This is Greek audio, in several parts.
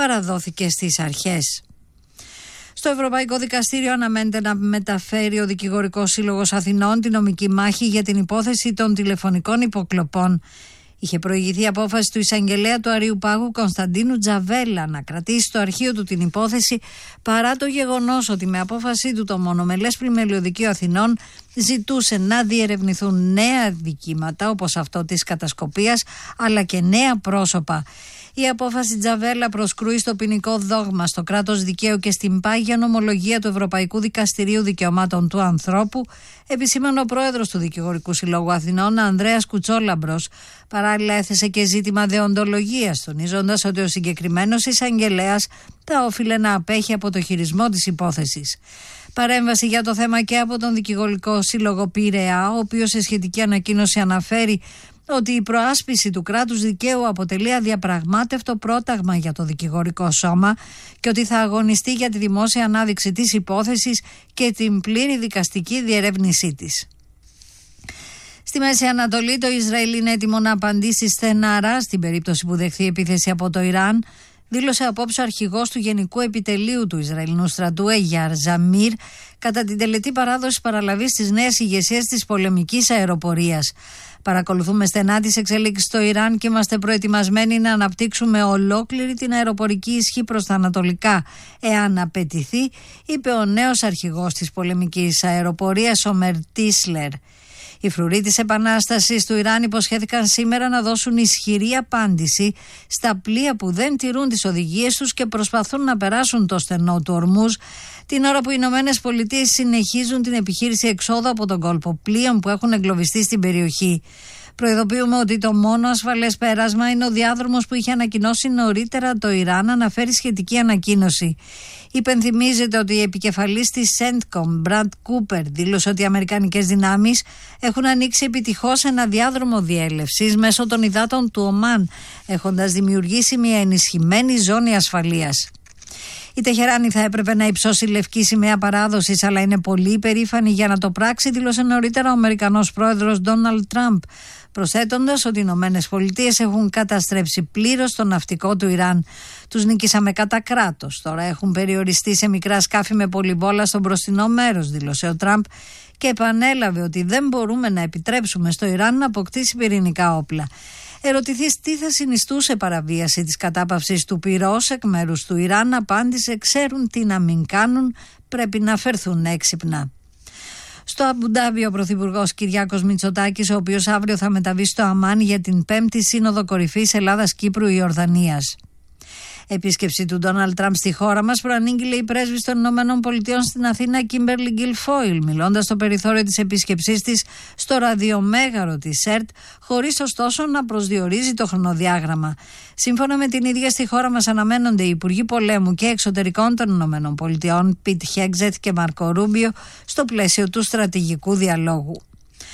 παραδόθηκε στις αρχές. Στο Ευρωπαϊκό Δικαστήριο αναμένεται να μεταφέρει ο Δικηγορικός Σύλλογος Αθηνών τη νομική μάχη για την υπόθεση των τηλεφωνικών υποκλοπών. Είχε προηγηθεί απόφαση του εισαγγελέα του Αρείου Πάγου Κωνσταντίνου Τζαβέλα να κρατήσει στο αρχείο του την υπόθεση, παρά το γεγονός ότι με απόφασή του το μονομελές Πλημελιωδικείο Αθηνών ζητούσε να διερευνηθούν νέα δικήματα όπως αυτό της κατασκοπίας, αλλά και νέα πρόσωπα. Η απόφαση Τζαβέλα προσκρούει στο ποινικό δόγμα, στο κράτος δικαίου και στην πάγια νομολογία του Ευρωπαϊκού Δικαστηρίου Δικαιωμάτων του Ανθρώπου, επισήμανε ο πρόεδρος του Δικηγορικού Συλλόγου Αθηνών, Ανδρέας Κουτσόλαμπρος. Παράλληλα, έθεσε και ζήτημα δεοντολογίας, τονίζοντας ότι ο συγκεκριμένος εισαγγελέας θα όφιλε να απέχει από το χειρισμό της υπόθεσης. Παρέμβαση για το θέμα και από τον Δικηγορικό Σύλλογο Πειραιά, ο οποίος σε σχετική ανακοίνωση αναφέρει ότι η προάσπιση του κράτους δικαίου αποτελεί αδιαπραγμάτευτο πρόταγμα για το δικηγορικό σώμα και ότι θα αγωνιστεί για τη δημόσια ανάδειξη της υπόθεσης και την πλήρη δικαστική διερεύνησή της. Στη Μέση Ανατολή, το Ισραήλ είναι έτοιμο να απαντήσει στεναρά στην περίπτωση που δεχθεί επίθεση από το Ιράν, δήλωσε απόψε ο αρχηγός του Γενικού Επιτελείου του Ισραηλινού στρατού, Εγιάρ Ζαμίρ, κατά την τελετή παράδοση παραλαβής της νέας ηγεσίας της πολεμικής αεροπορίας. Παρακολουθούμε στενά τις εξελίξεις στο Ιράν και είμαστε προετοιμασμένοι να αναπτύξουμε ολόκληρη την αεροπορική ισχύ προς τα ανατολικά, εάν απαιτηθεί, είπε ο νέος αρχηγός της πολεμικής αεροπορίας, ο Μέρ Τίσλερ. Οι φρουροί της Επανάστασης του Ιράν υποσχέθηκαν σήμερα να δώσουν ισχυρή απάντηση στα πλοία που δεν τηρούν τις οδηγίες τους και προσπαθούν να περάσουν το στενό του Ορμούζ, την ώρα που οι Ηνωμένες Πολιτείες συνεχίζουν την επιχείρηση εξόδου από τον κόλπο πλοίων που έχουν εγκλωβιστεί στην περιοχή. Προειδοποιούμε ότι το μόνο ασφαλές πέρασμα είναι ο διάδρομος που είχε ανακοινώσει νωρίτερα το Ιράν, αναφέρει σχετική ανακοίνωση. Υπενθυμίζεται ότι η επικεφαλής της CENTCOM, Μπραντ Κούπερ, δήλωσε ότι οι αμερικανικές δυνάμεις έχουν ανοίξει επιτυχώς ένα διάδρομο διέλευσης μέσω των υδάτων του Ομάν, έχοντας δημιουργήσει μια ενισχυμένη ζώνη ασφαλείας. Η Τεχεράνη θα έπρεπε να υψώσει λευκή σημαία παράδοσης, αλλά είναι πολύ υπερήφανη για να το πράξει, δήλωσε νωρίτερα ο Αμερικανός πρόεδρος Ντόναλντ Τραμπ, προσθέτοντας ότι οι Ηνωμένες Πολιτείες έχουν καταστρέψει πλήρως το ναυτικό του Ιράν. Τους νικήσαμε κατά κράτος. Τώρα έχουν περιοριστεί σε μικρά σκάφη με πολυβόλα στο μπροστινό μέρος, δήλωσε ο Τραμπ και επανέλαβε ότι δεν μπορούμε να επιτρέψουμε στο Ιράν να αποκτήσει πυρηνικά όπλα. Ερωτηθείς τι θα συνιστούσε παραβίαση της κατάπαυσης του πυρός εκ μέρους του Ιράν, απάντησε: ξέρουν τι να μην κάνουν, πρέπει να φερθούν έξυπνα. Στο Αμπουντάμπι, ο Πρωθυπουργός Κυριάκος Μητσοτάκης, ο οποίος αύριο θα μεταβεί στο Αμάν για την 5η Σύνοδο Κορυφής Ελλάδας-Κύπρου-Ιορδανίας. Επίσκεψη του Ντόναλντ Τραμπ στη χώρα μας προανήγγειλε η πρέσβης των ΗΠΑ στην Αθήνα, Κίμπερλι Γκιλφόιλ, μιλώντας στο περιθώριο της επίσκεψής της στο ραδιομέγαρο της ΕΡΤ, χωρίς ωστόσο να προσδιορίζει το χρονοδιάγραμμα. Σύμφωνα με την ίδια, στη χώρα μας αναμένονται οι Υπουργοί Πολέμου και Εξωτερικών των ΗΠΑ, Πιτ Χέγκζετ και Μάρκο Ρούμπιο, στο πλαίσιο του στρατηγικού διαλόγου.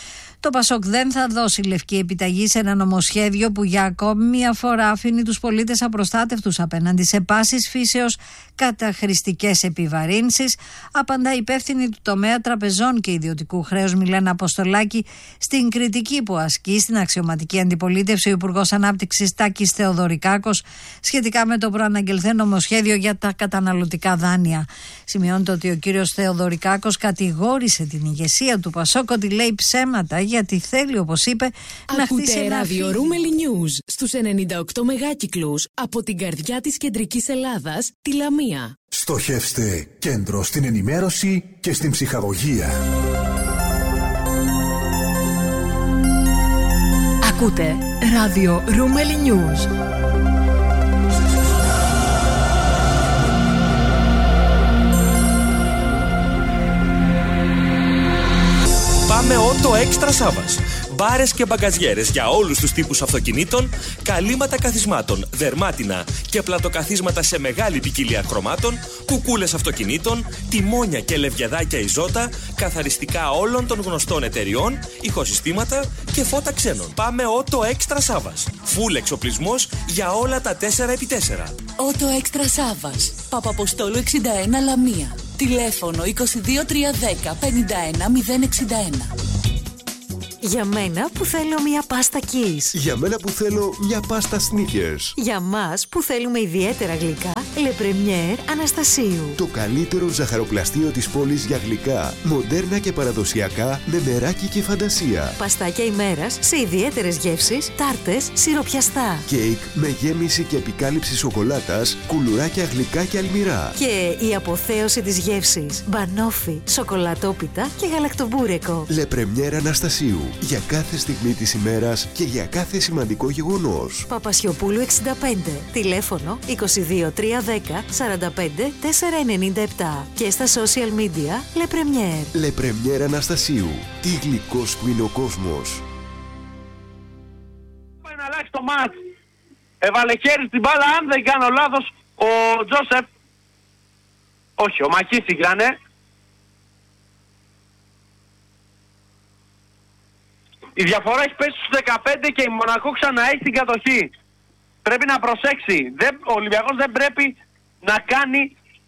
Το Πασόκ δεν θα δώσει λευκή επιταγή σε ένα νομοσχέδιο που για ακόμη μια φορά αφήνει τους πολίτες απροστάτευτους απέναντι σε πάσης φύσεως καταχρηστικές επιβαρύνσεις, απαντά υπεύθυνη του τομέα τραπεζών και ιδιωτικού χρέους Μιλένα Αποστολάκη στην κριτική που ασκεί στην αξιωματική αντιπολίτευση ο Υπουργός Ανάπτυξης Τάκης Θεοδωρικάκος σχετικά με το προαναγγελθέν νομοσχέδιο για τα καταναλωτικά δάνεια. Σημειώνεται ότι ο κύριος Θεοδωρικάκος κατηγόρησε την ηγεσία του Πασόκ ότι λέει ψέματα, γιατί θέλει, όπως είπε, να χτίσει ένα ράδιο Ρούμελι News στους 98 μεγάκυκλους από την καρδιά της κεντρικής Ελλάδας, τη Λαμία. Στοχεύστε κέντρο στην ενημέρωση και στην ψυχαγωγία. Ακούτε ράδιο Ρούμελι News. Πάμε Ότο Έξτρα Σάββας. Μπάρες και μπαγκαζιέρες για όλους τους τύπους αυτοκινήτων, καλύματα καθισμάτων, δερμάτινα και πλατοκαθίσματα σε μεγάλη ποικιλία χρωμάτων, κουκούλες αυτοκινήτων, τιμόνια και λευκεδάκια Ιζότα, καθαριστικά όλων των γνωστών εταιριών, ηχοσυστήματα και φώτα ξένων. Πάμε Ότο Έξτρα Σάββας. Φουλ εξοπλισμός για όλα τα 4x4. Ότο Έξτρα Σάββας. Παπαποστόλου 61 Λαμία. Τηλέφωνο 22310 51061. Για μένα που θέλω μια πάστα Kiss. Για μένα που θέλω μια πάστα Snickers. Για μας που θέλουμε ιδιαίτερα γλυκά, Le Premier Αναστασίου. Το καλύτερο ζαχαροπλαστείο της πόλης για γλυκά, μοντέρνα και παραδοσιακά, με μεράκι και φαντασία. Παστάκια ημέρας σε ιδιαίτερες γεύσεις, τάρτες, σιροπιαστά. Κέικ με γέμιση και επικάλυψη σοκολάτας, κουλουράκια γλυκά και αλμυρά. Και η αποθέωση της γεύσης, μπανόφι, σοκολατόπιτα και γαλακτομπούρεκο. Le Premier Αναστασίου. Για κάθε στιγμή της ημέρας και για κάθε σημαντικό γεγονός. Παπασιοπούλου 65. Τηλέφωνο 22 310 45 497. Και στα social media Le Premier. Le Premier Αναστασίου. Τι γλυκός που είναι ο κόσμος. Πάει να αλλάξει το μάτς. Έβαλε χέρι στην μπάλα, αν δεν κάνω λάθος, ο Τζόσεφ. Όχι, ο Μακίσικ ήταν. Η διαφορά έχει πέσει στους 15 και η Μονακό ξαναέχει την κατοχή. Πρέπει να προσέξει. Ο Ολυμπιακός δεν πρέπει να κάνει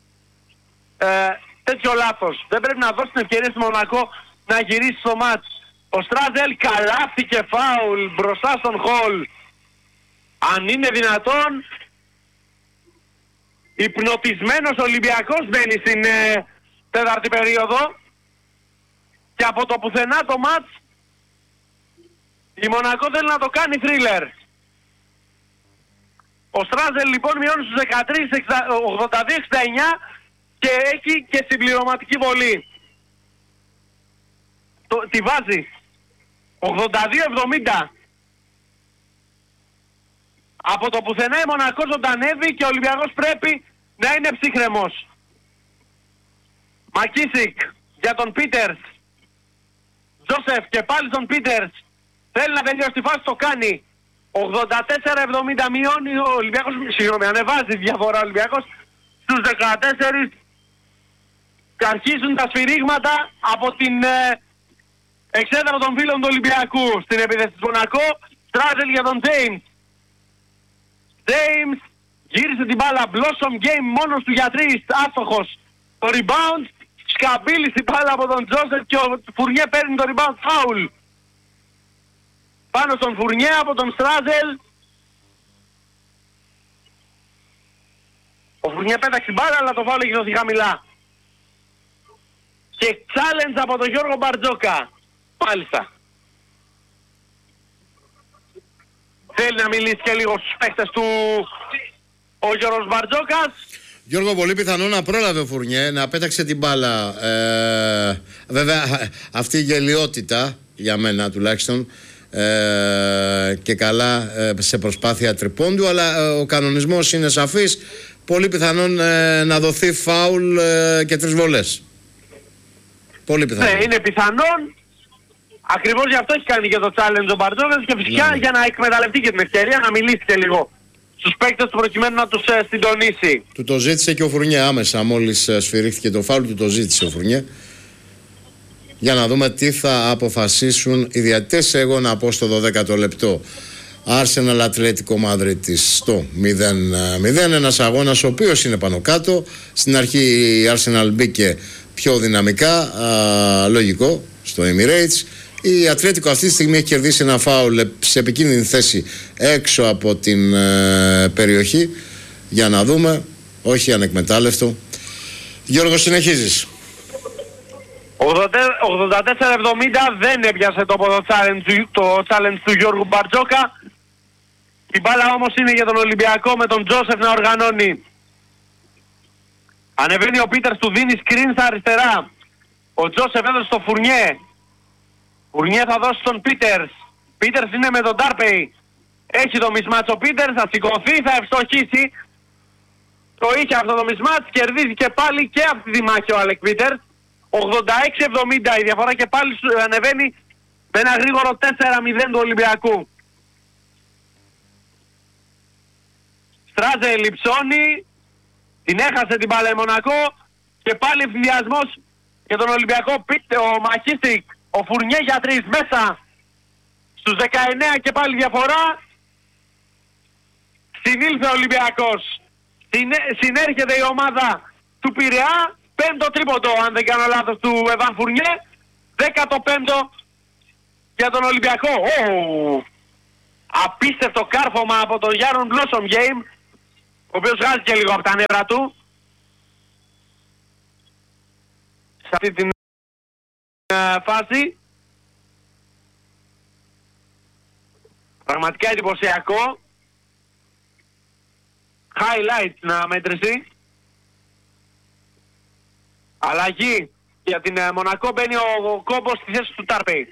τέτοιο λάθος. Δεν πρέπει να δώσει την ευκαιρία στη Μονακό να γυρίσει στο μάτς. Ο Στράζελ καλάθη και φάουλ μπροστά στον Χολ. Αν είναι δυνατόν, υπνοτισμένος Ολυμπιακός μπαίνει στην τέταρτη περίοδο και από το πουθενά το μάτς η Μονακό θέλει να το κάνει θρίλερ. Ο Στράζελ λοιπόν μειώνει στους 82-69 και έχει και συμπληρωματική βολή. Τη βάζει 82-70. Από το πουθενά η Μονακό ζωντανεύει και ο Ολυμπιακός πρέπει να είναι ψύχρεμος. Μακίσικ για τον Πίτερς. Τζόσεφ και πάλι τον Πίτερς. Θέλει να τελειώσει τη φάση, το κάνει. 84-70 μειώνει ο Ολυμπιακός, ανεβάζει διαφορά ο Ολυμπιακός στους 14 και αρχίζουν τα σφυρίγματα από την εξέδρα των φίλων του Ολυμπιακού στην επίθεση του Μονακό. Στράζελ για τον James. James γύρισε την μπάλα, Blossom Game μόνος του για 3, άστοχος. Το rebound, σκαμπίλει στην μπάλα από τον Τζόσεφ και ο Φουρνιέ παίρνει το rebound, foul. Πάνω στον Φουρνιέ από τον Στράζελ. Ο Φουρνιέ πέταξε την μπάλα αλλά το φάουλ έχει δοθεί χαμηλά. Και challenge από τον Γιώργο Μπαρτζόκα. Μάλιστα. Θέλει να μιλήσει και λίγο στους παίχτες του ο Γιώργος Μπαρτζόκας. Γιώργο, πολύ πιθανό να πρόλαβε ο Φουρνιέ να πέταξε την μπάλα. Βέβαια αυτή η γελιότητα για μένα τουλάχιστον και καλά σε προσπάθεια τριπώντου, αλλά ο κανονισμός είναι σαφής. Πολύ πιθανόν να δοθεί φάουλ και 3 βολές. Πολύ πιθανόν. Ναι, είναι πιθανόν. Ακριβώς γι' αυτό έχει κάνει και το challenge ο Μπαρτζόκας και φυσικά για να εκμεταλλευτεί και την ευκαιρία να μιλήσει και λίγο στους παίκτες του προκειμένου να τους συντονίσει. Του το ζήτησε και ο Φουρνιέ άμεσα, μόλις σφυρίχθηκε το φάουλ του το ζήτησε ο Φουρνιέ. Για να δούμε τι θα αποφασίσουν οι διαιτητές. Εγώ να πω στο 12ο λεπτό Arsenal Ατλέτικο Μαδρίτης στο 0-0. Ένας αγώνας ο οποίος είναι πάνω κάτω. Στην αρχή η Arsenal μπήκε πιο δυναμικά, λογικό, στο Emirates. Η Ατλέτικο αυτή τη στιγμή έχει κερδίσει ένα φάουλ σε επικίνδυνη θέση έξω από την περιοχή. Για να δούμε, όχι ανεκμετάλλευτο. Γιώργο, συνεχίζεις. 84-70 δεν έπιασε το challenge του Γιώργου Μπαρτζόκα. Η μπάλα όμως είναι για τον Ολυμπιακό με τον Τζόσεφ να οργανώνει. Ανεβαίνει ο Πίτερς, του δίνει screen στα αριστερά. Ο Τζόσεφ έδωσε στο Φουρνιέ. Φουρνιέ θα δώσει στον Πίτερς. Πίτερς είναι με τον Ντάρπεϊ. Έχει το μισμάτς ο Πίτερς, θα σηκωθεί, θα ευστοχίσει. Το είχε αυτό το μισμάτς, κερδίζει και πάλι και από τη δημάχη ο Αλεκ Πίτερς. 86-70 η διαφορά και πάλι ανεβαίνει με ένα γρήγορο 4-0 του Ολυμπιακού. Στράζε λιψώνει, την έχασε την μπάλα η Μονακό και πάλι ευθυνδιασμός για τον Ολυμπιακό. Ο Μακίσικ, ο Φουρνιέ για 3 μέσα στους 19 και πάλι διαφορά. Συνήλθε ο Ολυμπιακός. Συνέρχεται η ομάδα του Πειραιά. 5ο τρίποντο, αν δεν κάνω λάθος, του Εβάν Φουρνιέ. 15ο για τον Ολυμπιακό. Απίστευτο κάρφωμα από τον Γιάννον Blossom Game, ο οποίος βγάζει και λίγο από τα νεύρα του σε αυτή την φάση. Πραγματικά εντυπωσιακό. Highlight να μέτρηση. Αλλαγή για την Μονακό, μπαίνει ο Κόμπος στη θέση του Τάρπεϊ.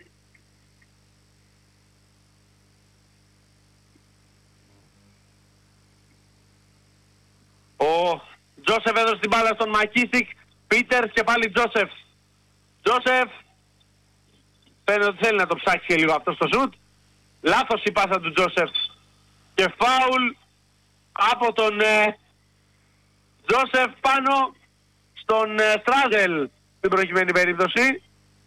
Ο Τζόσεφ έδωσε την μπάλα στον Μακίσικ, Πίτερς και πάλι Τζόσεφ. Τζόσεφ φαίνεται ότι θέλει να το ψάξει και λίγο αυτό στο σουτ. Λάθος η πάσα του Τζόσεφ και φάουλ από τον Τζόσεφ πάνω στον Στράζελ στην προκειμένη περίπτωση.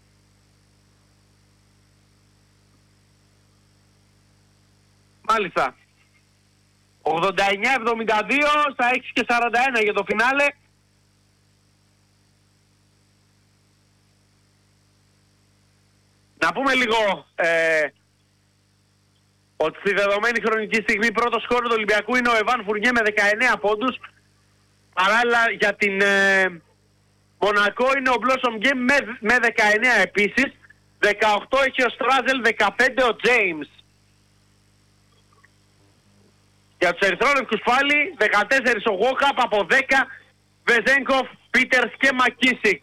Μάλιστα. 89-72 στα 6:41 για το φινάλε. Να πούμε λίγο ότι στη δεδομένη χρονική στιγμή πρώτος σκόρερ του Ολυμπιακού είναι ο Εβάν Φουρνιέ με 19 πόντους. Παράλληλα για την Μονακό είναι ο Blossom Game με 19 επίσης. 18 έχει ο Στράζελ, 15 ο James. Για τους ερυθρόλευκους πάλι 14 ο Γόκαπ, από 10 Βεζένκοφ, Πίτερς και Μακίσικ.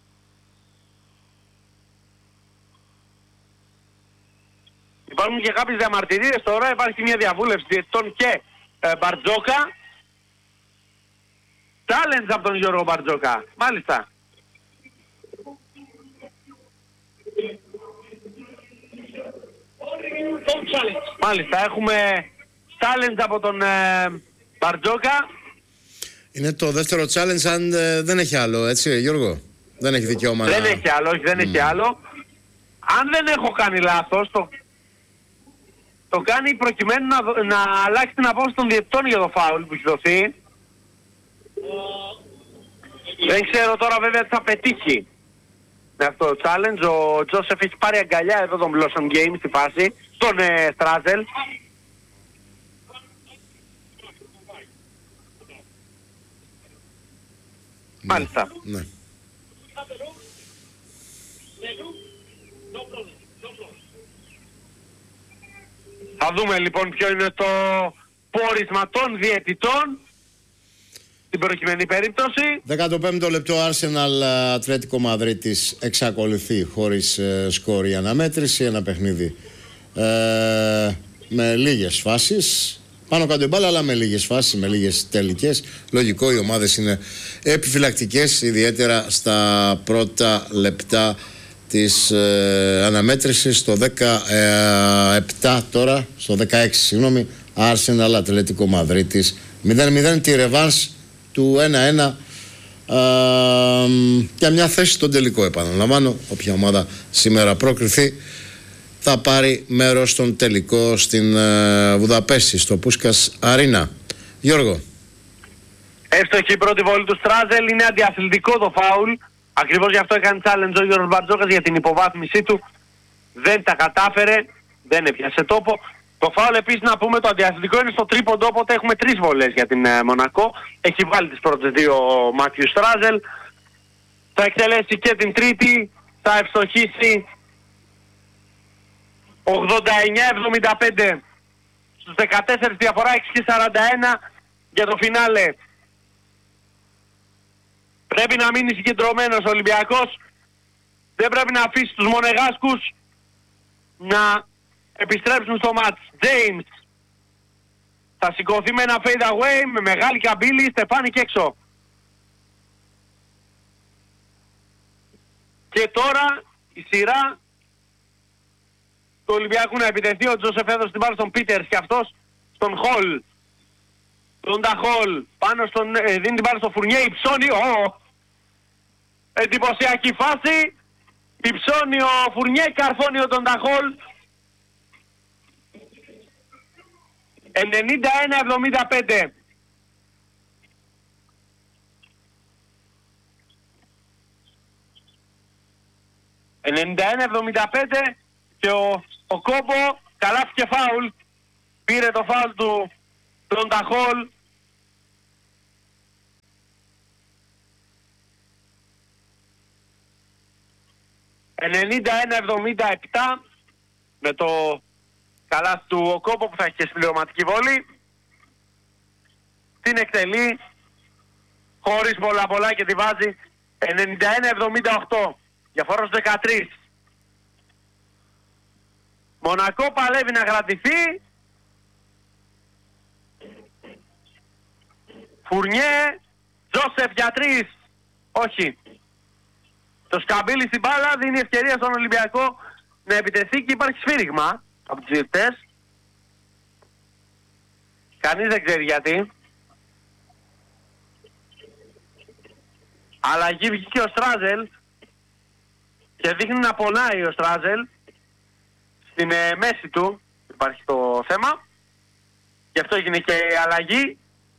Υπάρχουν και κάποιες διαμαρτυρίες τώρα, υπάρχει μια διαβούλευση διαιτητών και Μπαρτζόκα. Challenge από τον Γιώργο Μπαρτζόκα, μάλιστα. Μάλιστα, έχουμε challenge από τον Μπαρτζόκα. Είναι το δεύτερο challenge, αν δεν έχει άλλο, έτσι Γιώργο? Δεν έχει δικαίωμα. Δεν έχει άλλο, όχι, δεν έχει άλλο. Αν δεν έχω κάνει λάθος, το κάνει προκειμένου να αλλάξει την απόφαση των διαιτητών για το φάουλ που έχει δοθεί. Δεν ξέρω τώρα βέβαια τι θα πετύχει με αυτό το challenge. Ο Τζόσεφ έχει πάρει αγκαλιά εδώ τον Blossom Game στη φάση, τον Στράζελ. Μάλιστα. Ναι. Θα δούμε λοιπόν ποιο είναι το πόρισμα των διαιτητών στην προκειμένη περίπτωση. 15ο λεπτό, Arsenal Ατλέτικο Μαδρίτης εξακολουθεί χωρίς σκορ η αναμέτρηση. Ένα παιχνίδι με λίγες φάσεις. Πάνω κάτω η μπάλα, αλλά με λίγες φάσεις, με λίγες τελικές. Λογικό, οι ομάδες είναι επιφυλακτικές, ιδιαίτερα στα πρώτα λεπτά της αναμέτρησης. Στο 17 τώρα, στο 16 συγγνώμη, Arsenal Ατλέτικο Μαδρίτης 0-0, τη ρεβάνς του 1-1 για μια θέση στον τελικό. Επαναλαμβάνω, όποια ομάδα σήμερα προκριθεί θα πάρει μέρος στον τελικό στην Βουδαπέστη, στο Πούσκας Αρίνα. Γιώργο. Εύστοχη η πρώτη βόλη του Στράζελ, είναι αντιαθλητικό το φάουλ. Ακριβώς γι' αυτό έκανε challenge ο Γιώργος Μπαρτζόκας για την υποβάθμισή του. Δεν τα κατάφερε, δεν έπιασε τόπο. Το φάουλ επίσης να πούμε το αντιαθλητικό είναι στο τρίποντο, οπότε έχουμε 3 βολές για την Μονακό. Έχει βάλει τις πρώτες 2 ο Μάθιου Στράζελ. Θα εκτελέσει και την τρίτη, θα ευστοχίσει 89-75 στους 14 διαφορά, 6:41 για το φινάλε. Πρέπει να μείνει συγκεντρωμένος ο Ολυμπιακός. Δεν πρέπει να αφήσει τους Μονεγάσκους να επιστρέψουν στο μάτς. James θα σηκωθεί με ένα fade away, με μεγάλη καμπύλη, στεφάνι και έξω. Και τώρα η σειρά του Ολυμπιακού να επιτεθεί. Ο Τζόσεφ έδωσε την μπάλα στον Πίτερς και αυτός στον Χολ. Τον Ταχόλ πάνω στον, δίνει την μπάλα στο Φουρνιέ, υψώνει, εντυπωσιακή φάση, υψώνει ο Φουρνιέ, καρφώνει ο τον Ταχόλ. 91-75. και ο Κόμπο καλάθι και φάουλ. Πήρε το φάουλ του Ταχόλ. «91-77» με το καλάθι του ο Κόμπο που θα έχει και συμπληρωματική βόλη. Την εκτελεί χωρίς πολλά και τη βάζει 91-78. Διαφορά στους 13. Μονακό παλεύει να κρατηθεί. Φουρνιέ, Τζόσεφ για 3. Όχι. Το σκαμπίλι στην μπάλα δίνει ευκαιρία στον Ολυμπιακό να επιτεθεί και υπάρχει σφύριγμα από τους διαιτητές. Κανείς δεν ξέρει γιατί. Αλλαγή βγήκε ο Στράζελ και δείχνει να πονάει ο Στράζελ. Στην μέση του υπάρχει το θέμα. Γι' αυτό έγινε και η αλλαγή.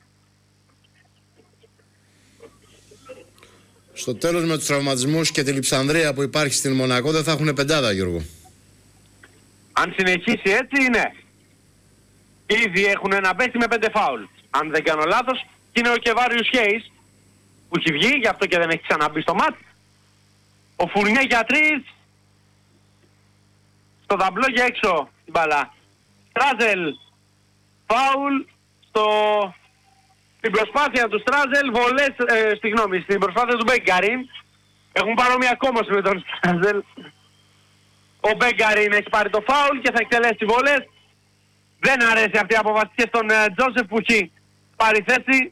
Στο τέλος με τους τραυματισμούς και τη λειψανδρία που υπάρχει στην Μονακό δεν θα έχουν πεντάδα, Γιώργο. Αν συνεχίσει έτσι, ναι. Ήδη έχουν ένα παίκτη με 5 φάουλ. Αν δεν κάνω λάθος, και είναι ο Κεβάριους Χέις που έχει βγει, γι' αυτό και δεν έχει ξαναμπεί στο μάτ. Ο Φουρνιέ για 3. Στο ταμπλό για έξω την μπαλά. Στράζελ, φάουλ στην προσπάθεια του Στράζελ, βολές, στην προσπάθεια του Μπέγκαριν. Έχουν παρόμοια κόμωση με τον Στράζελ. Ο Μπέγκαριν έχει πάρει το φάουλ και θα εκτελέσει βολές. Δεν αρέσει αυτή η απόφαση και στον Τζόσεφ που έχει πάρει θέση.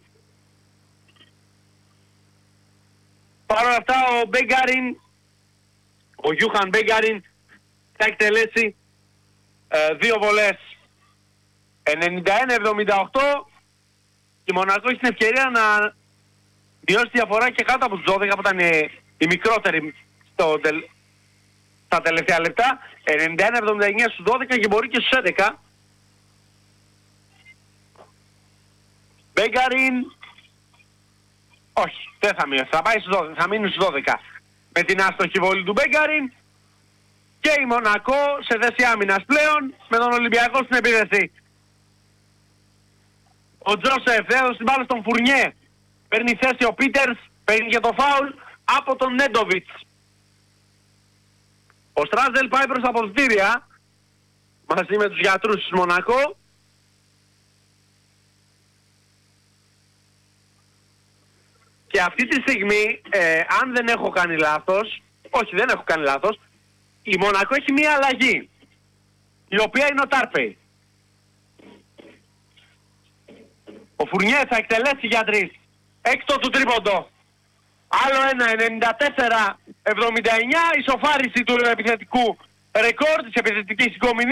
Παρ' όλα αυτά ο Μπέγκαριν, ο Γιούχαν Μπέγκαριν, θα εκτελέσει 2 βολές. 91-78 και η Μονακό έχει την ευκαιρία να μειώσει τη διαφορά και κάτω από τους 12 που ήταν η μικρότερη στα τελευταία λεπτά. 91-79 στους 12 και μπορεί και στους 11. Μπέγκαριν, όχι, δεν θα μειώσει, θα πάει στους 12, θα μείνει στους 12. Με την άστοχη βολή του Μπέγκαριν και η Μονακό σε θέση άμυνας πλέον με τον Ολυμπιακό στην επίθεση. Ο Τζόσεφ έδωσε την μπάλα στον Φουρνιέ. Παίρνει θέση ο Πίτερς, παίρνει και το φάουλ από τον Νέντοβιτς. Ο Στράζελ πάει προς τα αποδυτήρια μαζί με τους γιατρούς της Μονακό. Και αυτή τη στιγμή, αν δεν έχω κάνει λάθος, όχι δεν έχω κάνει λάθος, η Μονακό έχει μία αλλαγή, η οποία είναι ο Τάρπεϊ. Ο Φουρνιέ θα εκτελέσει για 3. Έκτο του τρίποντο. Άλλο ένα, 94-79, ισοφάριση του επιθετικού ρεκόρ της επιθετικής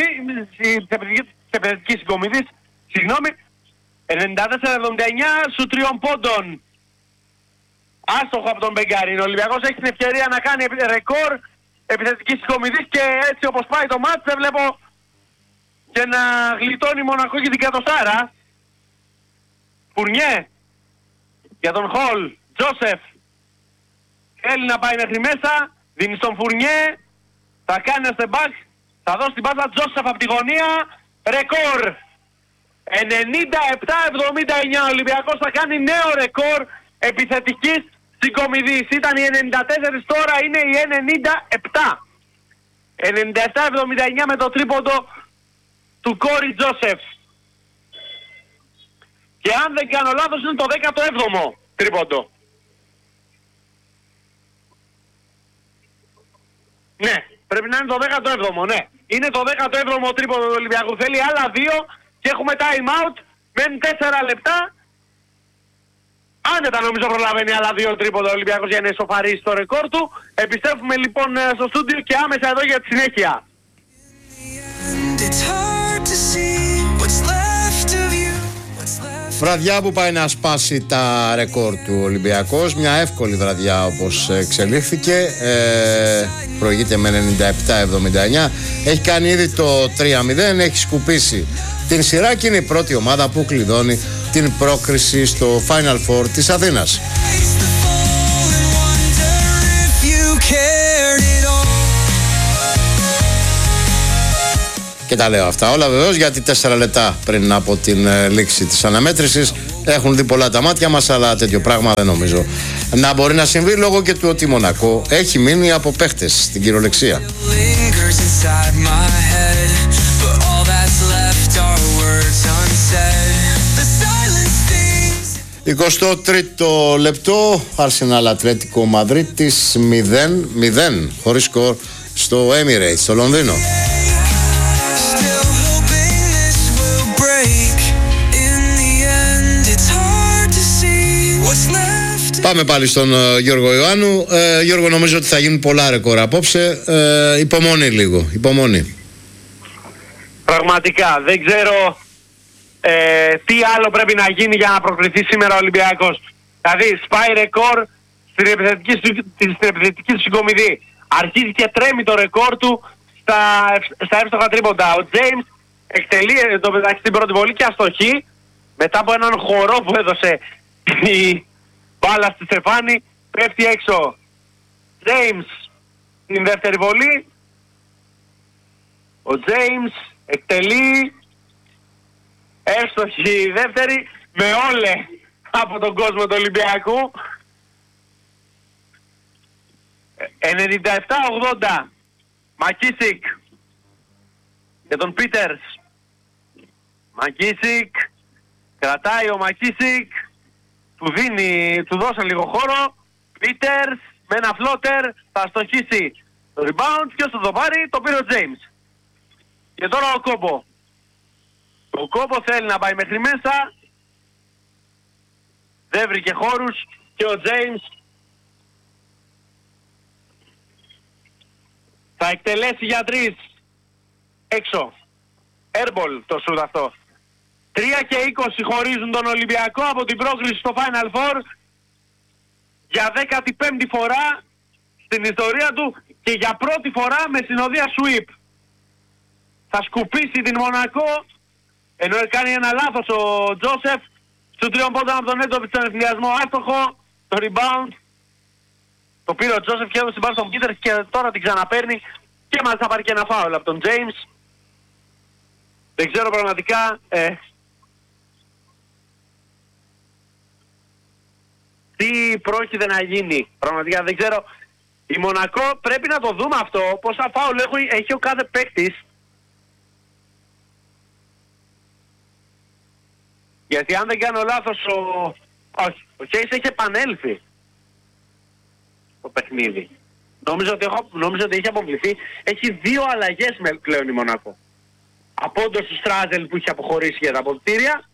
συγκομιδής, συγγνώμη, 94-79 σου 3 πόντων. Άστοχο από τον Μπεγκάριν. Ο Ολυμπιακός έχει την ευκαιρία να κάνει ρεκόρ επιθετικής συγκομιδής και έτσι όπως πάει το μάτς δεν βλέπω και να γλιτώνει Μονακό και την κατοστάρα. Φουρνιέ για τον Χολ. Τζόσεφ θέλει να πάει μέχρι μέσα, δίνει στον Φουρνιέ, θα κάνει ένα step back, θα δώσει την πάσα Τζόσεφ από τη γωνία, ρεκόρ 97-79. Ο Ολυμπιακός θα κάνει νέο ρεκόρ επιθετικής συγκομιδής. Ήταν οι 94, τώρα είναι οι 97. 97-79 με το τρίποντο του Κόρι Τζόσεφ. Και αν δεν κάνω λάθος είναι το 17ο τρίποντο. Ναι, πρέπει να είναι το 17ο, ναι. Είναι το 17ο τρίποντο του Ολυμπιακού. Θέλει άλλα 2 και έχουμε time out. Μένουν 4 λεπτά. Άνετα νομίζω προλαβαίνει άλλα 2 τρίποντα ο Ολυμπιακός για να ισοφαρίσει το ρεκόρ του. Επιστρέφουμε λοιπόν στο στούντιο και άμεσα εδώ για τη συνέχεια. Βραδιά που πάει να σπάσει τα ρεκόρ του Ολυμπιακός. Μια εύκολη βραδιά όπως εξελίχθηκε. Προηγείται με 97-79. Έχει κάνει ήδη το 3-0. Έχει σκουπίσει την σειρά και είναι η πρώτη ομάδα που κλειδώνει την πρόκριση στο Final Four της Αθήνας. Και τα λέω αυτά όλα βεβαίως γιατί 4 λεπτά πριν από την λήξη της αναμέτρησης έχουν δει πολλά τα μάτια μας, αλλά τέτοιο πράγμα δεν νομίζω να μπορεί να συμβεί λόγω και του ότι η Μονακό έχει μείνει από παίχτες στην κυριολεξία. 23ο λεπτό, Arsenal Ατλέτικο Μαδρίτης 0-0 χωρίς σκορ στο Emirates, στο Λονδίνο. Πάμε πάλι στον Γιώργο Ιωάννου. Γιώργο, νομίζω ότι θα γίνουν πολλά ρεκόρ απόψε. Υπομονή λίγο, υπομονή. Πραγματικά, δεν ξέρω τι άλλο πρέπει να γίνει για να προκριθεί σήμερα ο Ολυμπιακός. Δηλαδή, σπάει ρεκόρ στην επιθετική του συγκομιδή. Αρχίζει και τρέμει το ρεκόρ του στα εύστοχα τρίποντα. Ο James εκτελεί το μεταξύ στην πρώτη βολή και αστοχή μετά από έναν χορό που έδωσε η μπάλα στη Στεφάνη, πέφτει έξω. James στην δεύτερη βολή. Ο James εκτελεί εύστοχη δεύτερη με όλε από τον κόσμο του Ολυμπιακού. 97-80 Μακίσικ για τον Πίτερς. Μακίσικ κρατάει ο Μακίσικ, του δώσε λίγο χώρο. Πίτερς με ένα φλότερ θα στοχίσει το rebound. Ποιος θα το πάρει? Το πήρε ο James. Και τώρα ο Κόμπο. Ο Κόμπο θέλει να πάει μέχρι μέσα, δεν βρήκε χώρους και ο James θα εκτελέσει για 3 έξω. Airball το σούτ αυτό. 3 και 20 χωρίζουν τον Ολυμπιακό από την πρόκριση στο Final Four για 15η φορά στην ιστορία του και για πρώτη φορά με συνοδεία sweep. Θα σκουπίσει την Μονακό, ενώ κάνει ένα λάθος ο Τζόσεφ του 3 πόντων από τον Νέντοβιτ στον ευθυνδιασμό, άστοχο, το rebound το πήρε ο Τζόσεφ και έδωσε την μπάλα στον Πίτερς και τώρα την ξαναπαίρνει και μάλιστα πάρει και ένα φάουλ από τον James. Δεν ξέρω πραγματικά τι πρόκειται να γίνει. Πραγματικά δεν ξέρω. Η Μονακό πρέπει να το δούμε αυτό, πόσα φάουλ έχει ο κάθε παίκτης. Γιατί αν δεν κάνω λάθος ο Κέις έχει επανέλθει το παιχνίδι. Νόμιζα ότι έχει αποβληθεί. Έχει 2 αλλαγές πλέον η Μονακό. Από όντως του Στράζελ που είχε αποχωρήσει για τα αποδυτήρια.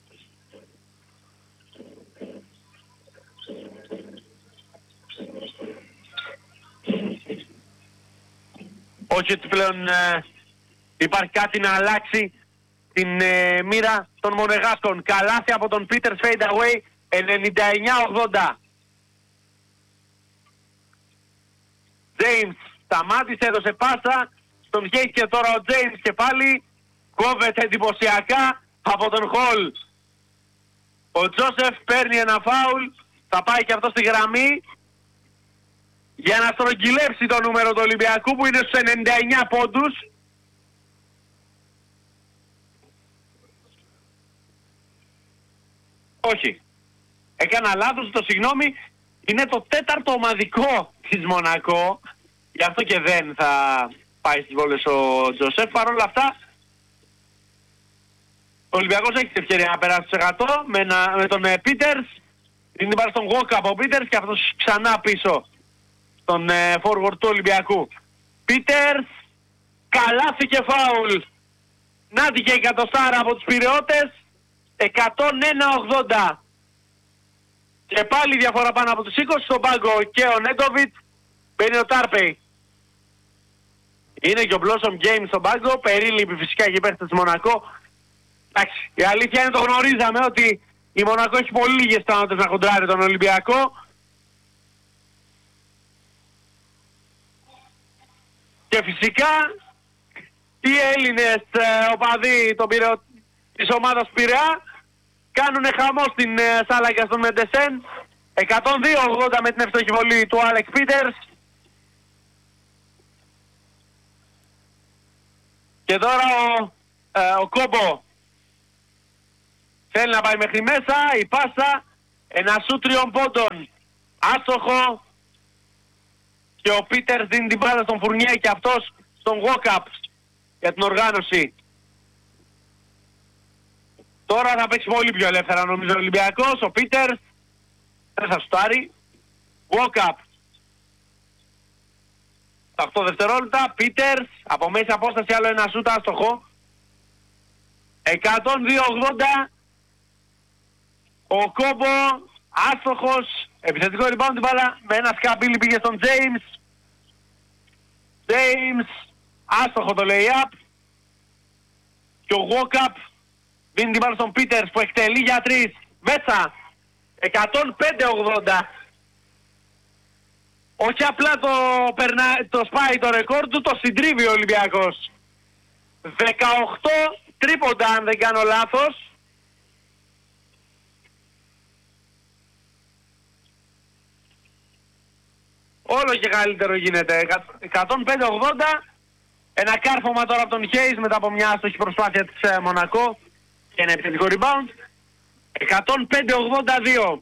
Όχι ότι πλέον υπάρχει κάτι να αλλάξει την μοίρα των Μονεγάσκων. Καλάθι από τον Peters fade away 99-80. James σταμάτησε, έδωσε πάσα στον Χέιτ και τώρα ο James και πάλι κόβεται εντυπωσιακά από τον Χολ. Ο Τζόσεφ παίρνει ένα φάουλ, θα πάει και αυτό στη γραμμή για να στρογγυλέψει το νούμερο του Ολυμπιακού που είναι στους 99 πόντους. Όχι. Έκανα λάθος, το συγγνώμη. Είναι το 4ο ομαδικό της Μονακό. Γι' αυτό και δεν θα πάει στις βόλες ο Τζοσέφ. Παρ' όλα αυτά, ο Ολυμπιακός έχει την ευκαιρία να περάσει στους 100 με τον Πίτερς. Είναι πάρει στον Γόκα από Πίτερς και αυτός ξανά πίσω στον forward του Ολυμπιακού. Πίτερς, καλάθι και φάουλ. Νάτι και η κατοστάρα από τους Πειραιώτες. 101-80. Και πάλι διαφορά πάνω από τους 20 στον πάγκο και ο Νέντοβιτ. Μπαίνει ο Τάρπεϊ. Είναι και ο Blossom Games στον πάγκο. Περίληπη φυσικά και υπέρ της Μονακό. Εντάξει, η αλήθεια είναι το γνωρίζαμε ότι η Μονακό έχει πολύ λίγες πιθανότητες να κοντράρει τον Ολυμπιακό. Και φυσικά οι Έλληνες οπαδοί της ομάδας Πειραιά κάνουνε χαμό στην Σάλαγγα στον Μεντεσέν. 102-80 με την εύστοχη βολή του Άλεξ Πίτερς. Και τώρα ο Κόμπο θέλει να πάει μέχρι μέσα, η πάσα, ένα σούτ 3 πόντων, άστοχο, και ο Πίτερς δίνει την μπάλα στον Φουρνιέ και αυτός στον walk-up για την οργάνωση. Τώρα θα παίξει πολύ πιο ελεύθερα νομίζω ο Ολυμπιακός, ο Πίτερς δεν θα σουτάρει, walk-up. Τα 8 δευτερόλεπτα, Πίτερς από μέση απόσταση, άλλο ένα σούτ άστοχο. 102-80, ο Κόμπο άστοχος, επιθετικό rebound την μπάλα, με ένα σκαμπίλι πήγε στον James. James, άστοχο το lay-up, και ο walk-up δίνει την μπάλα στον Πίτερς που εκτελεί για 3, μέσα. 105-80. Όχι απλά το σπάει το ρεκόρ του, το συντρίβει ο Ολυμπιακός. 18 τρίποντα αν δεν κάνω λάθος. Όλο και καλύτερο γίνεται. 105-80. Ένα κάρφωμα τώρα από τον Χέις μετά από μια άστοχη προσπάθεια της Μονακό και ένα επιθετικό rebound. 105-82.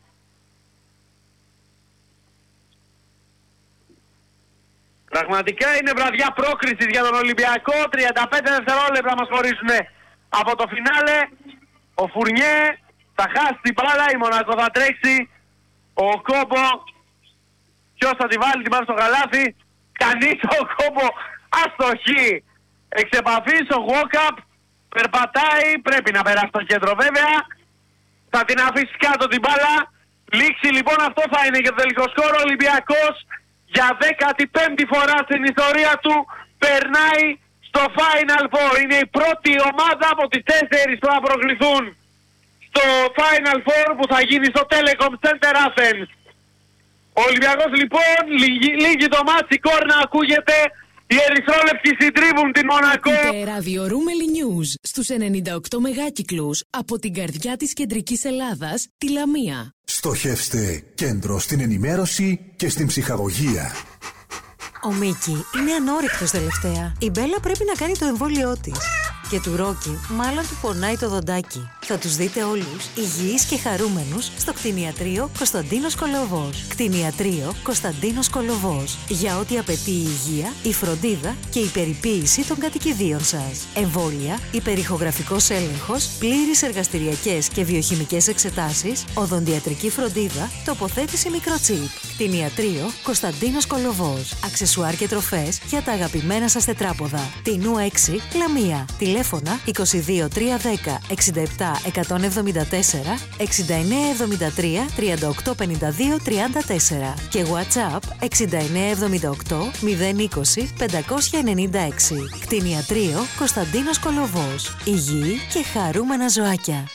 Πραγματικά είναι βραδιά πρόκρισης για τον Ολυμπιακό. 35 δευτερόλεπτα μας χωρίζουν από το φινάλε. Ο Φουρνιέ θα χάσει την μπάλα, η Μονακό θα τρέξει. Ο Κόμπο, ποιος θα τη βάλει την μπάλα στο καλάθι? Κανείς. Ο Κόμπο αστοχή. Εξ επαφής ο walk-up περπατάει, πρέπει να περάσει στο κέντρο βέβαια. Θα την αφήσει κάτω την μπάλα. Λήξη λοιπόν, αυτό θα είναι και το τελικό σκόρο. Ο Ολυμπιακός για 15η φορά στην ιστορία του περνάει στο Final Four. Είναι η πρώτη ομάδα από τις 4 που θα προκληθούν στο Final Four που θα γίνει στο Telecom Center Athens. Ο Ολυμπιακός λοιπόν λίγη το μάτσι, κόρνα ακούγεται. Οι ερυθρόλευκοι συντρίβουν την Μονακό. Ραδιορούμελη News στους 98 μεγάκυκλους από την καρδιά της κεντρικής Ελλάδας, τη Λαμία. Στοχεύστε κέντρο στην ενημέρωση και στην ψυχαγωγία. Ο Μίκη είναι ανόρυκτος τελευταία. Η Μπέλα πρέπει να κάνει το εμβόλιό της. Και του Ρόκι μάλλον του πονάει το δοντάκι. Θα τους δείτε όλους υγιείς και χαρούμενους στο κτηνιατρίο Κωνσταντίνος Κολοβός. Κτηνιατρίο Κωνσταντίνος Κολοβός. Για ό,τι απαιτεί η υγεία, η φροντίδα και η περιποίηση των κατοικιδίων σας. Εμβόλια, υπερηχογραφικός έλεγχος, πλήρεις εργαστηριακές και βιοχημικές εξετάσεις, οδοντιατρική φροντίδα, τοποθέτηση μικροτσίπ. Κτηνιατρίο Κωνσταντίνος Κολοβός. Αξεσουάρ και τροφές για τα αγαπημένα σας τετράποδα. Τινού 6, Λαμία. Τηλέφωνα 22 310 67 174 6973 38 52 34 και WhatsApp 6978 020 596. Κτηνιατρίο Κωνσταντίνος Κολοβός. Υγιή και χαρούμενα ζωάκια.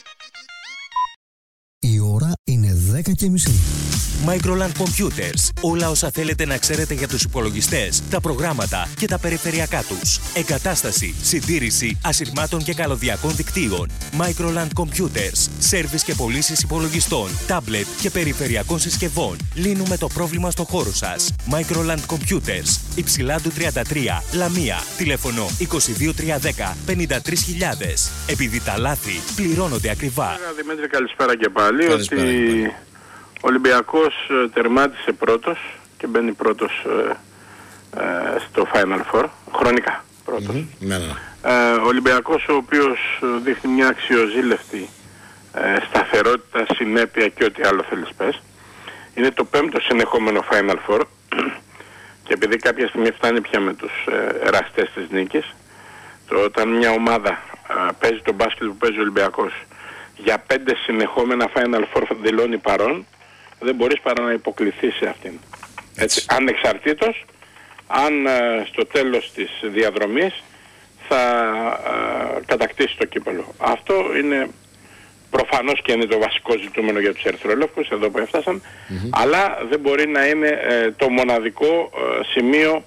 Η ώρα είναι 10:30. Microland Computers. Όλα όσα θέλετε να ξέρετε για τους υπολογιστές, τα προγράμματα και τα περιφερειακά τους. Εγκατάσταση, συντήρηση ασυρμάτων και καλωδιακών δικτύων. Microland Computers. Σέρβις και πωλήσεις υπολογιστών, τάμπλετ και περιφερειακών συσκευών. Λύνουμε το πρόβλημα στο χώρο σας. Microland Computers. Υψηλάντου 33, Λαμία. Τηλέφωνο 22 310 53.000. Επειδή τα λάθη πληρώνονται ακριβά. Δημήτρη, καλησπέρα και πάλι. Ο Ολυμπιακός τερμάτισε πρώτος και μπαίνει πρώτος στο Final Four, χρονικά πρώτος. Ο Ολυμπιακός, ο οποίος δείχνει μια αξιοζήλευτη σταθερότητα, συνέπεια και ό,τι άλλο θέλεις πες. Είναι το 5ο συνεχόμενο Final Four και επειδή κάποια στιγμή φτάνει πια με τους εραστές της νίκης, όταν μια ομάδα παίζει τον μπάσκετ που παίζει ο Ολυμπιακός για 5 συνεχόμενα Final Four δηλώνει παρόν, δεν μπορείς παρά να υποκληθείς σε αυτήν. Έτσι, ανεξαρτήτως αν στο τέλος της διαδρομής θα κατακτήσει το κύπελλο. Αυτό είναι προφανώς και είναι το βασικό ζητούμενο για τους ερυθρόλευκους εδώ που έφτασαν, αλλά δεν μπορεί να είναι το μοναδικό σημείο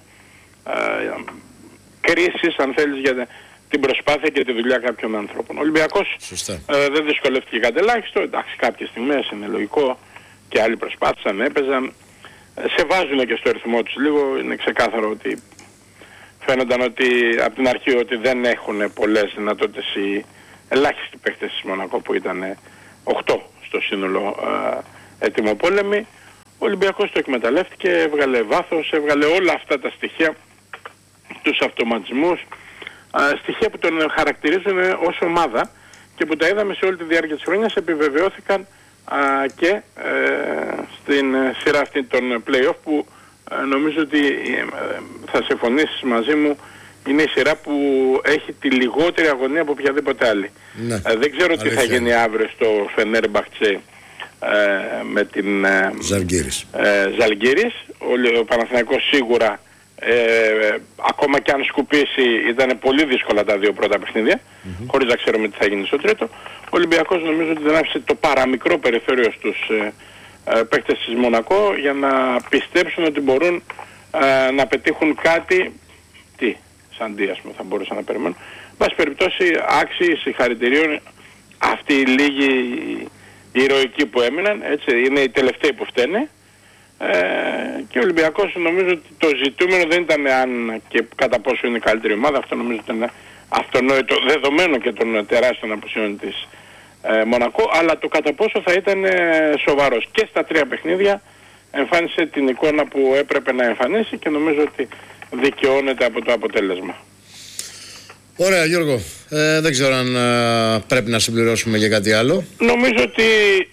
κρίσης, αν θέλεις, για την προσπάθεια και τη δουλειά κάποιων ανθρώπων. Ο Ολυμπιακός δεν δυσκολεύτηκε κάτι ελάχιστο, εντάξει, κάποιες στιγμές είναι λογικό και άλλοι προσπάθησαν, έπαιζαν, σε βάζουν και στο ρυθμό τους λίγο, είναι ξεκάθαρο ότι φαίνονταν ότι από την αρχή ότι δεν έχουν πολλές δυνατότητες οι ελάχιστοι παίκτες της Μονακό που ήταν 8 στο σύνολο ετοιμοπόλεμοι. Ο Ολυμπιακός το εκμεταλλεύτηκε, έβγαλε βάθος, έβγαλε όλα αυτά τα στοιχεία, τους αυτοματισμούς, στοιχεία που τον χαρακτηρίζουν ως ομάδα και που τα είδαμε σε όλη τη διάρκεια της χρονιάς, επιβεβαιώθηκαν και στην σειρά αυτή των play-off που νομίζω ότι θα συμφωνήσεις μαζί μου, είναι η σειρά που έχει τη λιγότερη αγωνία από οποιαδήποτε άλλη. Ναι, δεν ξέρω τι θα γίνει αύριο στο Φενέρμπαχτσε με την Ζαλγκίρις. Ο Παναθηναϊκός σίγουρα ακόμα και αν σκουπίσει ήταν πολύ δύσκολα τα δύο πρώτα παιχνίδια, χωρίς να ξέρουμε τι θα γίνει στο τρίτο. Ο Ολυμπιακός νομίζω ότι δεν άφησε το παραμικρό περιθώριο στους παίκτες της Μονακό για να πιστέψουν ότι μπορούν να πετύχουν κάτι, σαν τι ας πούμε θα μπορούσα να περιμένω. Βάση περιπτώσει άξιοι συγχαρητηρίων αυτοί οι λίγοι ηρωικοί που έμειναν, έτσι, είναι οι τελευταίοι που φταίνε. Και ο Ολυμπιακός νομίζω ότι το ζητούμενο δεν ήταν αν και κατά πόσο είναι η καλύτερη ομάδα, αυτό νομίζω ήταν αυτονόητο δεδομένο και των τεράστιων απουσιών της Μονακό, αλλά το κατά πόσο θα ήταν σοβαρός. Και στα τρία παιχνίδια εμφάνισε την εικόνα που έπρεπε να εμφανίσει και νομίζω ότι δικαιώνεται από το αποτέλεσμα. Ωραία Γιώργο, δεν ξέρω αν πρέπει να συμπληρώσουμε και κάτι άλλο. Νομίζω ότι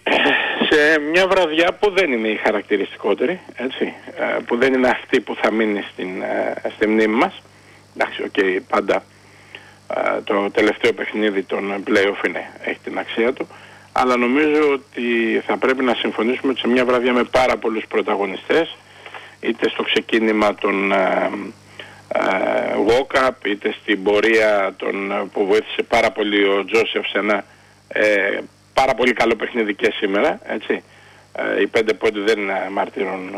σε μια βραδιά που δεν είναι η χαρακτηριστικότερη, έτσι, που δεν είναι αυτή που θα μείνει στη μνήμη μας, εντάξει, πάντα το τελευταίο παιχνίδι των play-off έχει την αξία του, αλλά νομίζω ότι θα πρέπει να συμφωνήσουμε ότι σε μια βραδιά με πάρα πολλούς πρωταγωνιστές, είτε στο ξεκίνημα των walk-up, είτε στην πορεία που βοήθησε πάρα πολύ ο Τζόσεφ σε ένα πάρα πολύ καλό παιχνίδι και σήμερα, έτσι. Οι 5 πόντοι δεν μαρτυρώνουν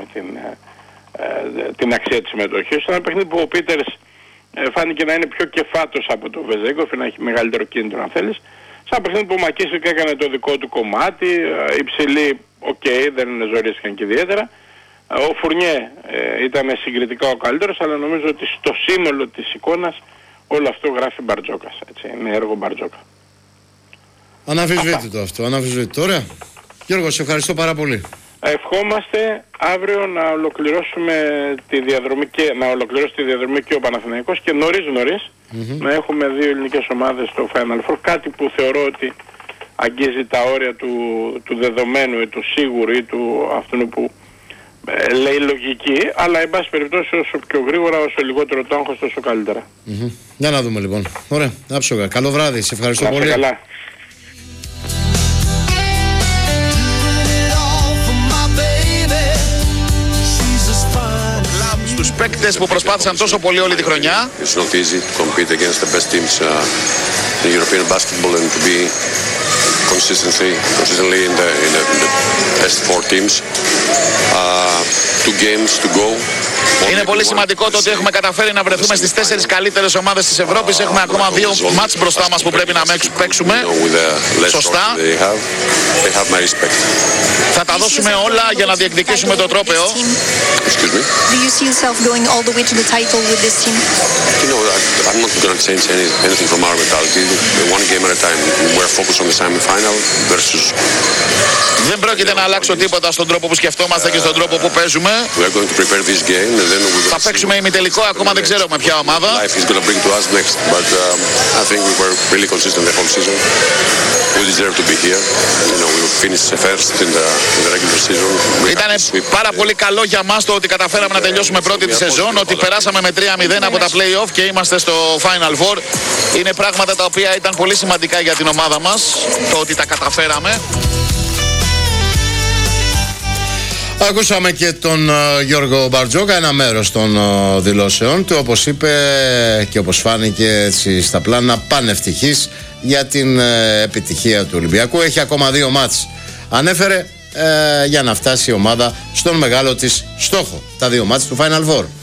την αξία της συμμετοχής. Ένα παιχνίδι που ο Πίτερς φάνηκε να είναι πιο κεφάτος από το Βεζέγκοφ, να έχει μεγαλύτερο κίνητρο αν θέλεις. Σαν παιχνίδι που ο Μακίσικ έκανε το δικό του κομμάτι, υψηλή, δεν ζορίστηκαν και ιδιαίτερα. Ο Φουρνιέ ήταν συγκριτικά ο καλύτερος, αλλά νομίζω ότι στο σύνολο της εικόνας όλο αυτό γράφει Μπαρτζόκας, έτσι, είναι έργο Μπαρτζόκα. Αναμφισβήτητο αυτό, αναμφισβήτητο. Ωραία. Γιώργο, σε ευχαριστώ πάρα πολύ. Ευχόμαστε αύριο να ολοκληρώσουμε τη διαδρομή και ο Παναθηναϊκός και νωρίς να έχουμε 2 ελληνικές ομάδες στο Final Four, κάτι που θεωρώ ότι αγγίζει τα όρια του δεδομένου ή του σίγουρου ή του αυτού που λέει λογική, αλλά εν πάση περιπτώσει όσο πιο γρήγορα, όσο λιγότερο το άγχος, τόσο καλύτερα. Για να δούμε λοιπόν. Ωραία, άψογα. Καλό βράδυ, σε ευχαριστώ πολύ. Καλά. Τους παίκτες που προσπάθησαν τόσο πολύ όλη τη χρονιά. It's not easy to compete against the best teams in European basketball and to be consistently in the best 4 teams. 2 games to go. Είναι πολύ σημαντικό το ότι έχουμε καταφέρει να βρεθούμε στις 4 καλύτερες ομάδες της Ευρώπης. Έχουμε ακόμα 2 μάτς μπροστά μας που πρέπει να παίξουμε σωστά. Θα τα δώσουμε όλα για να διεκδικήσουμε το τρόπαιο. Do you see yourself going all the way to the title with this team? You know, I'm not going to change anything from our mentality. One game at a time. We're focused on the semi-final versus. Δεν πρόκειται να αλλάξω τίποτα στον τρόπο που σκεφτόμαστε και στον τρόπο που παίζουμε. We're going to prepare this game and then θα παίξουμε ημιτελικό, ακόμα δεν ξέρω με ποια ομάδα. Life is going to bring to us next, but I think we were really consistent the whole season. We deserve to be here. You know, we finished first in the regular season. Ήταν πάρα πολύ καλό για μας το ότι καταφέραμε να τελειώσουμε πρώτη τη σεζόν, ότι περάσαμε με 3-0 από τα play-off και είμαστε στο Final Four. Είναι πράγματα τα οποία ήταν πολύ σημαντικά για την ομάδα μας, το ότι τα καταφέραμε. Ακούσαμε και τον Γιώργο Μπαρτζόκα, ένα μέρος των δηλώσεων του, όπως είπε και όπως φάνηκε έτσι στα πλάνα, πανευτυχής για την επιτυχία του Ολυμπιακού. Έχει ακόμα 2 μάτς, ανέφερε, για να φτάσει η ομάδα στον μεγάλο της στόχο, τα 2 μάτς του Final Four.